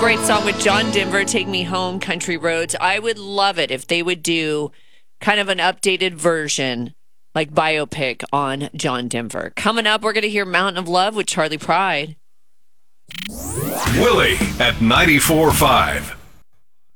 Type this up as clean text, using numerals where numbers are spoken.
great song with John Denver, Take Me Home, Country Roads. I would love it if they would do kind of an updated version, like biopic on John Denver. Coming up, we're going to hear Mountain of Love with Charlie Pride. Willie at 94.5.